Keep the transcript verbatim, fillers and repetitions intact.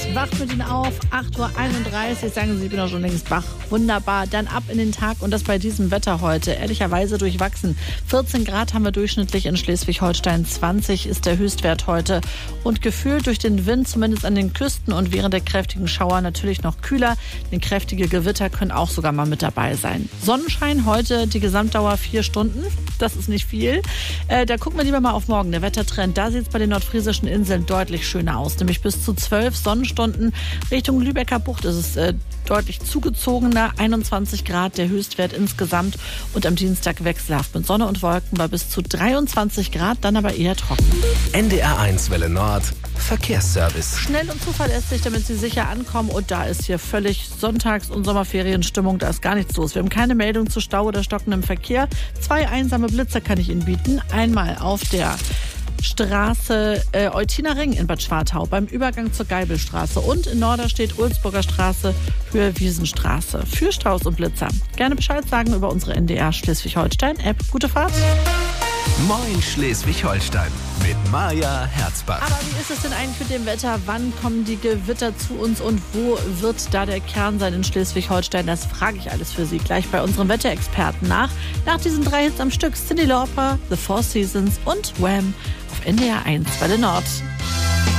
wacht mit Ihnen auf, acht Uhr einunddreißig, sagen Sie, ich bin doch schon längst wach. Wunderbar, dann ab in den Tag und das bei diesem Wetter heute. Ehrlicherweise durchwachsen. vierzehn Grad haben wir durchschnittlich in Schleswig-Holstein, zwanzig ist der Höchstwert heute. Und gefühlt durch den Wind, zumindest an den Küsten und während der kräftigen Schauer natürlich noch kühler. Denn kräftige Gewitter können auch sogar mal mit dabei sein. Sonnenschein heute, die Gesamtdauer vier Stunden. Das ist nicht viel. Äh, da gucken wir lieber mal auf morgen. Der Wettertrend, da sieht es bei den nordfriesischen Inseln deutlich schöner aus. Nämlich bis zu zwölf Sonnenstunden. Richtung Lübecker Bucht ist es äh, deutlich zugezogener. einundzwanzig Grad der Höchstwert insgesamt. Und am Dienstag wechselhaft mit Sonne und Wolken bei bis zu dreiundzwanzig Grad, dann aber eher trocken. N D R eins Welle Nord. Verkehrsservice. Schnell und zuverlässig, damit Sie sicher ankommen. Und da ist hier völlig Sonntags- und Sommerferienstimmung. Da ist gar nichts los. Wir haben keine Meldung zu Stau oder stockendem Verkehr. Zwei einsame Blitzer kann ich Ihnen bieten. Einmal auf der Straße äh, Eutiner Ring in Bad Schwartau beim Übergang zur Geibelstraße und in Norderstedt Ulsburger Straße, Höhe Wiesenstraße. Für Staus und Blitzer. Gerne Bescheid sagen über unsere N D R Schleswig-Holstein-App. Gute Fahrt. Moin Schleswig-Holstein mit Maja Herzbach. Aber wie ist es denn eigentlich mit dem Wetter? Wann kommen die Gewitter zu uns und wo wird da der Kern sein in Schleswig-Holstein? Das frage ich alles für Sie gleich bei unserem Wetterexperten nach. Nach diesen drei Hits am Stück: Cyndi Lauper, The Four Seasons und Wham! Auf N D R eins Welle Nord.